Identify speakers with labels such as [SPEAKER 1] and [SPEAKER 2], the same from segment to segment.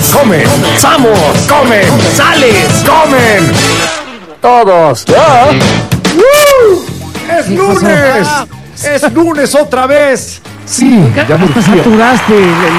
[SPEAKER 1] comen, ¡Samos! ¡Comen! ¡Sales! ¡Comen! ¡Todos! ¡Ya! ¡Es lunes! ¡Es lunes otra vez!
[SPEAKER 2] Sí,
[SPEAKER 1] ya me
[SPEAKER 2] saturaste.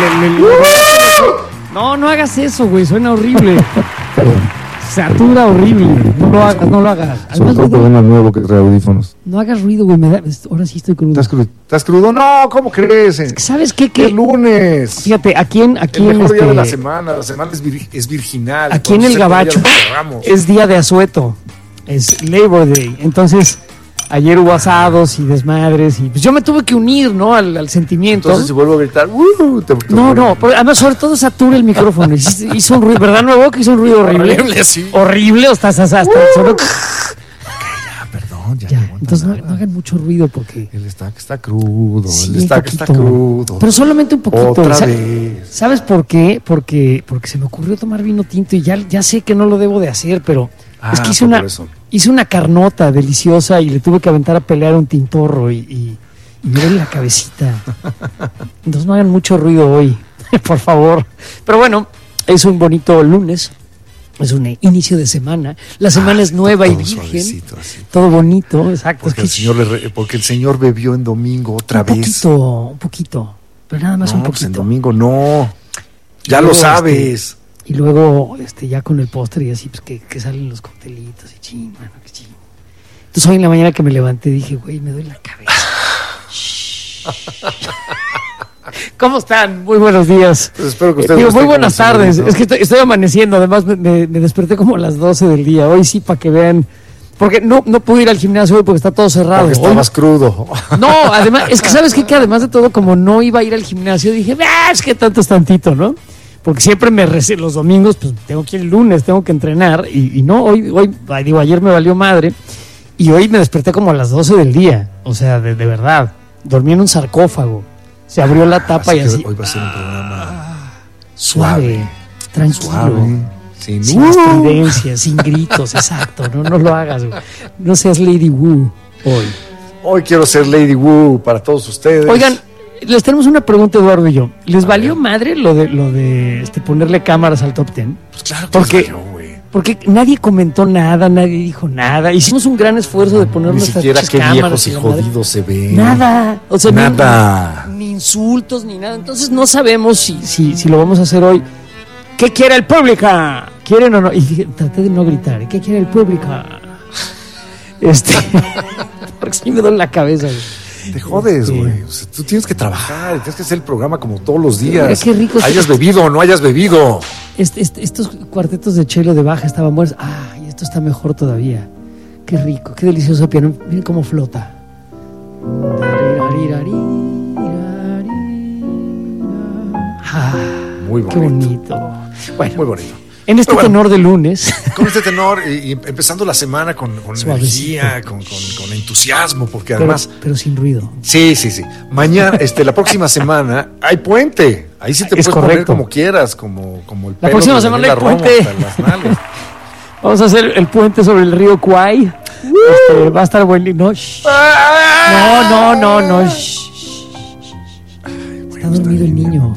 [SPEAKER 2] No hagas eso, güey, suena horrible. Satura horrible. No lo hagas.
[SPEAKER 1] Además, un problema nuevo que trae audífonos.
[SPEAKER 2] No hagas ruido, güey. Ahora sí estoy crudo.
[SPEAKER 1] ¿Estás crudo? No, ¿cómo crees?
[SPEAKER 2] Es que, ¿sabes qué?
[SPEAKER 1] Es lunes.
[SPEAKER 2] Fíjate, aquí en
[SPEAKER 1] el mejor día de la semana es virginal.
[SPEAKER 2] Aquí en el Gabacho es día de asueto. Es Labor Day. Entonces, ayer hubo asados y desmadres y pues yo me tuve que unir, ¿no? Al sentimiento.
[SPEAKER 1] Entonces si vuelvo a gritar,
[SPEAKER 2] no, además sobre todo satura el micrófono. Hizo un ruido, ¿verdad, nuevo? Que hizo un ruido horrible.
[SPEAKER 1] Horrible, sí.
[SPEAKER 2] Horrible, o estás hasta solo.
[SPEAKER 1] Perdón, ya.
[SPEAKER 2] Entonces no hagan mucho ruido porque
[SPEAKER 1] él está crudo,
[SPEAKER 2] sí,
[SPEAKER 1] él está crudo.
[SPEAKER 2] Pero solamente un poquito.
[SPEAKER 1] Otra vez.
[SPEAKER 2] ¿Sabes por qué? Porque se me ocurrió tomar vino tinto y ya sé que no lo debo de hacer, pero es que hice una carnota deliciosa y le tuve que aventar a pelear un tintorro y me duele la cabecita. Entonces no hagan mucho ruido hoy, por favor. Pero bueno, es un bonito lunes. Es un inicio de semana. La semana es nueva y virgen. Todo bonito, exacto.
[SPEAKER 1] Porque el Señor bebió en domingo otra vez.
[SPEAKER 2] Un poquito. Pero nada más un poquito.
[SPEAKER 1] Pues en domingo no. Ya lo sabes.
[SPEAKER 2] Y luego, ya con el postre y así, pues que salen los coctelitos y ching, mano, qué ching. Entonces hoy en la mañana que me levanté dije, güey, me duele la cabeza. ¿Cómo están? Muy buenos días.
[SPEAKER 1] Pues espero que ustedes
[SPEAKER 2] muy buenas tardes. Es que estoy amaneciendo, además me desperté como a las 12 del día. Hoy sí, para que vean. Porque no pude ir al gimnasio hoy porque está todo cerrado.
[SPEAKER 1] Porque estabas crudo.
[SPEAKER 2] No, además, es que sabes qué, que además de todo, como no iba a ir al gimnasio, dije, es que tanto es tantito, ¿no? Porque siempre los domingos, pues tengo que ir el lunes, tengo que entrenar, y no, ayer me valió madre, y hoy me desperté como a las 12 del día, o sea, de verdad, dormí en un sarcófago, se abrió la tapa y así.
[SPEAKER 1] Hoy va a ser un programa
[SPEAKER 2] suave, tranquilo,
[SPEAKER 1] sin
[SPEAKER 2] estridencias, sin gritos, exacto, no lo hagas, güey. No seas Lady Wu hoy.
[SPEAKER 1] Hoy quiero ser Lady Wu para todos ustedes.
[SPEAKER 2] Oigan, les tenemos una pregunta, Eduardo y yo. ¿Les valió madre lo de ponerle cámaras al Top 10?
[SPEAKER 1] Pues claro que les valió, güey.
[SPEAKER 2] Porque nadie comentó nada, nadie dijo nada. Hicimos un gran esfuerzo de poner nuestras cámaras.
[SPEAKER 1] Ni siquiera qué viejos y jodidos se ven.
[SPEAKER 2] Nada. O sea,
[SPEAKER 1] nada.
[SPEAKER 2] Ni insultos, ni nada. Entonces no sabemos si lo vamos a hacer hoy. ¿Qué quiere el público? ¿Quieren o no? Y traté de no gritar. ¿Qué quiere el público? Porque sí me duele la cabeza, güey.
[SPEAKER 1] Te jodes, güey. O sea, tú tienes que trabajar, tienes que hacer el programa como todos los días.
[SPEAKER 2] Mira, qué rico.
[SPEAKER 1] Hayas bebido o no hayas bebido.
[SPEAKER 2] Estos cuartetos de chelo de baja estaban buenos. Y esto está mejor todavía. Qué rico, qué delicioso piano. Miren cómo flota.
[SPEAKER 1] Muy bonito.
[SPEAKER 2] Qué bonito. Bueno,
[SPEAKER 1] muy bonito.
[SPEAKER 2] En este tenor de lunes.
[SPEAKER 1] Con este tenor y empezando la semana con energía, con entusiasmo, porque además.
[SPEAKER 2] Pero sin ruido.
[SPEAKER 1] Sí. Mañana, la próxima semana hay puente. Ahí sí te puedes poner como quieras, como el pelo.
[SPEAKER 2] La próxima semana hay puente. Vamos a hacer el puente sobre el río Kwai. Va a estar buen. No. No. Está dormido el niño.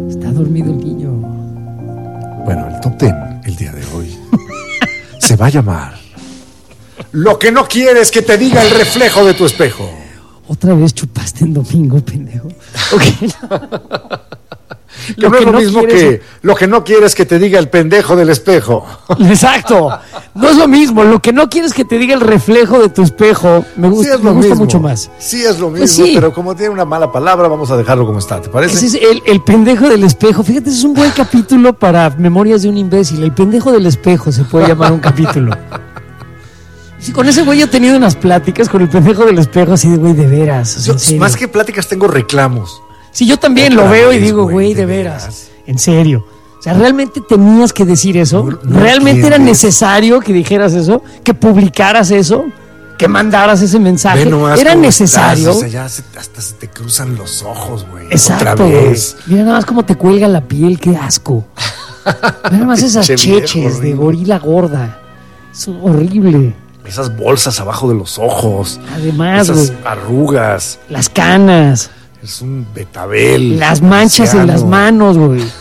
[SPEAKER 1] Bueno, el Top 10 el día de hoy se va a llamar Lo que no quieres que te diga el reflejo de tu espejo.
[SPEAKER 2] Otra vez chupaste en domingo, pendejo. Okay.
[SPEAKER 1] Lo que no quieres que te diga el pendejo del espejo.
[SPEAKER 2] Exacto. No es lo mismo. Lo que no quieres que te diga el reflejo de tu espejo. Me gusta mucho más.
[SPEAKER 1] Sí, es lo mismo, pero como tiene una mala palabra, vamos a dejarlo como está. ¿Te parece?
[SPEAKER 2] Ese es el pendejo del espejo. Fíjate, ese es un buen capítulo para Memorias de un imbécil. El pendejo del espejo se puede llamar un capítulo. Sí, con ese güey yo he tenido unas pláticas con el pendejo del espejo, así de güey, de veras. O sea,
[SPEAKER 1] más que pláticas, tengo reclamos.
[SPEAKER 2] Sí, yo también lo veo y digo, güey, de veras. En serio. O sea, ¿realmente tenías que decir eso? ¿Realmente era necesario que dijeras eso? ¿Que publicaras eso? ¿Que mandaras ese mensaje? ¿Era necesario?
[SPEAKER 1] O sea, ya hasta se te cruzan los ojos, güey.
[SPEAKER 2] Exacto.
[SPEAKER 1] Otra vez.
[SPEAKER 2] Mira nada más cómo te cuelga la piel, qué asco. Mira nada más esas cheches de gorila gorda. Es horrible.
[SPEAKER 1] Esas bolsas abajo de los ojos.
[SPEAKER 2] Además,
[SPEAKER 1] esas arrugas.
[SPEAKER 2] Las canas.
[SPEAKER 1] Es un betabel.
[SPEAKER 2] Las manchas en las manos, güey.